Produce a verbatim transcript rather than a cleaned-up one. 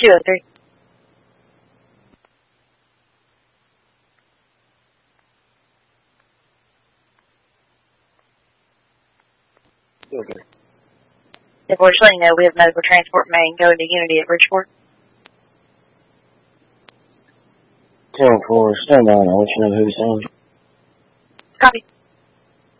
two oh three. Okay. If we're just letting you know, we have medical transport main going to Unity at Bridgeport. ten four, stand on, I'll let you know who's on. Copy.